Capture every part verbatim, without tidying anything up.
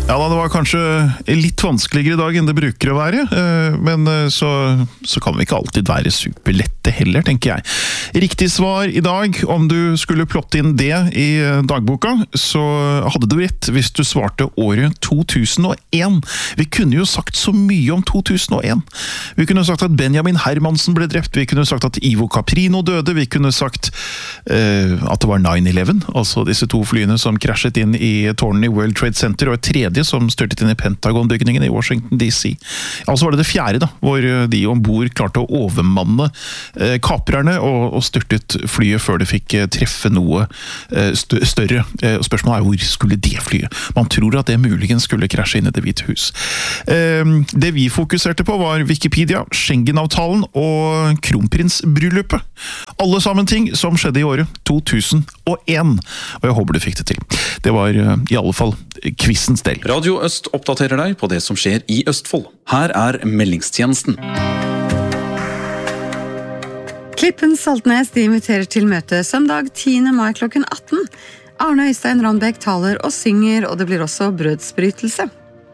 Ja da, det var kanskje litt vanskeligere i dag enn det bruker å være, men så, så kan vi ikke alltid være superlette heller, tenker jeg. Riktig svar i dag, om du skulle plotte inn det i dagboka, så hadde du rett hvis du svarte året to tusen og en. Vi kunne jo sagt så mye om to tusen og en. Vi kunne sagt at Benjamin Hermansen ble drept, vi kunne sagt at Ivo Caprino døde, vi kunne sagt uh, at det var nine eleven, altså disse to flyene som krasjet inn i tårnen i World Trade Center, og et tredje som styrtet inn i Pentagon-bygningen i Washington D C. Altså var det det fjerde da, hvor de ombord klarte å overmanne eh, kaprerne og, og styrtet flyet før det fikk eh, treffe noe eh, stø større. Eh, spørsmålet er hvor skulle det flyet? Man tror at det muligens skulle krasje inn i Det hvite hus. Eh, det vi fokuserte på var Wikipedia, Schengen-avtalen og kronprinsbryllupet. Alle sammen ting som skjedde i året to tusen og en. Og jeg håper du fikk det til. Det var eh, i alle fall quizens del. Radio Øst oppdaterer deg på det som skjer i Østfold. Her er meldingstjenesten. Klippen Saltnes de inviterer til møte søndag tiende mai klokken atten. Arne Øystein Randbæk taler og synger, og det blir også brødsbrytelse.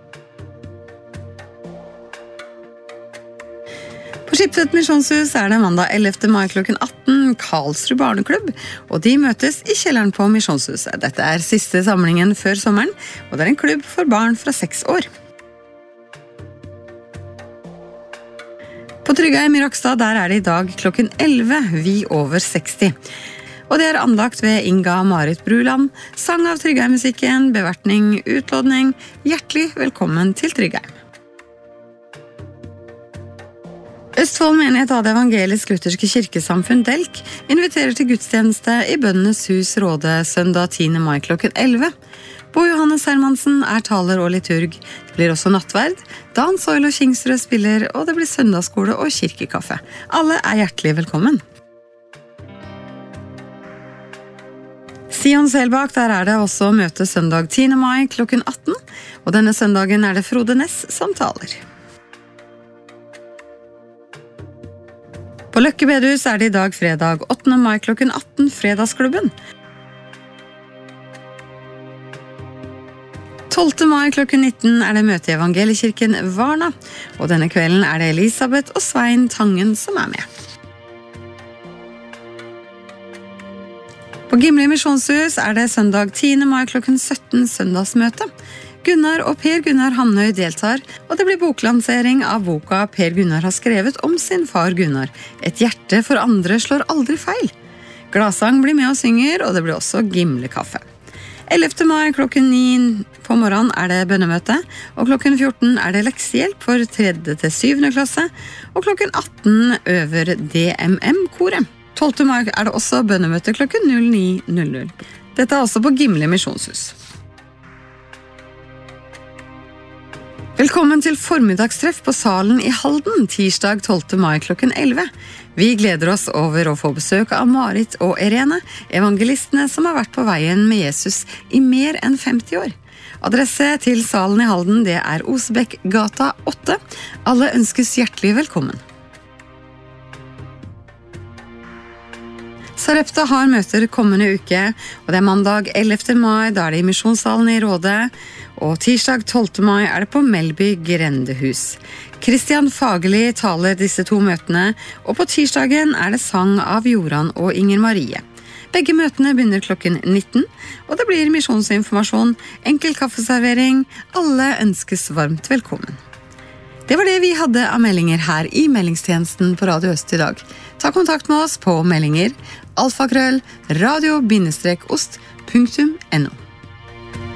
På Skiptvet Misjonshus er det mandag ellevte mai klokken atten Karlsrud Barneklubb, og de møtes i kjelleren på Misjonshuset. Dette er siste samlingen før sommeren, og det er en klubb for barn fra seks år. På Tryggheim i Rokstad der er det i dag klokken elleve Vi over seksti. Og det er andakt ved Inga Marit Bruland, sang av Tryggheim-musikken, bevertning, utlådning. Hjertelig velkommen til Tryggheim. Østfold menighet av det evangelisk-lutherske kirkesamfunn Delk inviterer til gudstjeneste i Bønnenes hus Råde søndag tiende mai klokken elleve. Bo Johannes Hermansen er taler og liturg. Det blir også nattverd. Dan Soil og Kingsrød spiller, og det blir søndagsskole og kirkekaffe. Alle er hjertelig velkommen. Sion Selbakk, der er det også møte søndag tiende mai klokken atten, og denne søndagen er det Frode Ness som taler. På Løkke bedehus er det i dag fredag åttende mai klokken atten Fredagsklubben. tolvte mai klokken nitten er det møte i Evangeliekirken Varna, og denne kvelden er det Elisabeth og Svein Tangen som er med. På Gimle Misjonshus er det søndag tiende mai klokken sytten søndagsmøte. Gunnar og Per Gunnar Hamnøy deltar, og det blir boklansering av boka Per Gunnar har skrevet om sin far Gunnar. Et hjerte for andre slår aldri feil. Gladsang blir med og synger, og det blir også Gimle-kaffe. ellevte mai klokken ni på morgenen er det bønnemøte, og klokken fjorten er det leksehjelp for tredje til syvende klasse, og klokken atten øver D M M-koret. tolvte mai er det også bønnemøte klokken null ni null null. Dette er også på Gimle Misjonshus. Velkommen til formiddagstreff på Salen i Halden, tirsdag tolvte mai klokken elleve. Vi gleder oss over å få besøk av Marit og Irene, evangelistene som har vært på veien med Jesus i mer enn femti år. Adresse til Salen i Halden, det er Osebekk gata åtte. Alle ønskes hjertelig velkommen. Sarepta har møter kommende uke, og det er mandag ellevte mai, da er det i Misjonssalen i Råde, og tirsdag tolvte mai er det på Melby Grendehus. Kristian Fagerli taler disse to møtene, og på tirsdagen er det sang av Joran og Inger Marie. Begge møtene begynner klokken nitten, og det blir misjonsinformasjon, enkel kaffeservering. Alle ønskes varmt velkommen. Det var det vi hadde av meldinger her i meldingstjenesten på Radio Øst i dag. Ta kontakt med oss på meldinger alfakrøll radio ost punktum no.